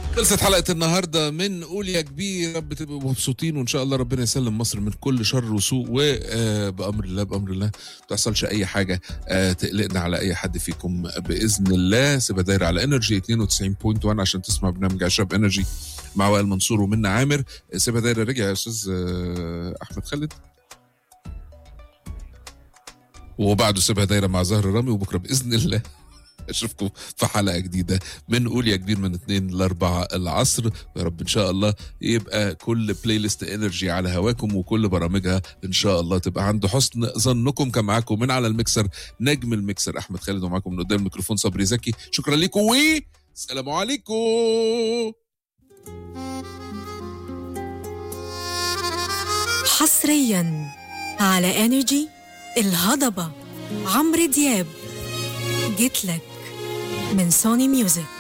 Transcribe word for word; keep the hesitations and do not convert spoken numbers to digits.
خلصت حلقة النهاردة من قول يا كبير. رب تبقوا مبسوطين وإن شاء الله ربنا يسلم مصر من كل شر وسوء، وبأمر الله بأمر الله ما تحصلش أي حاجة تقلقنا على أي حد فيكم بإذن الله. سيبها دايرة على انرجي اثنين وتسعين فاصلة واحد عشان تسمع برنامج عشاب انرجي مع وائل منصور ومنى عامر. سيبها دايرة رجع يا أستاذ أحمد خالد، وبعده سيبها دايرة مع زهر رامي، وبكرة بإذن الله اشوفكم في حلقه جديده من قول يا كبير من اتنين لاربعة العصر. يا رب ان شاء الله يبقى كل بلاي ليست انرجي على هواكم، وكل برامجها ان شاء الله تبقى عند حسن ظنكم. كان معاكم من على الميكسر نجم الميكسر احمد خالد، ومعاكم من قدام الميكروفون صبري زكي. شكرا لكم والسلام عليكم. حصريا على انرجي الهضبه عمرو دياب جيت لك من سوني ميوزك.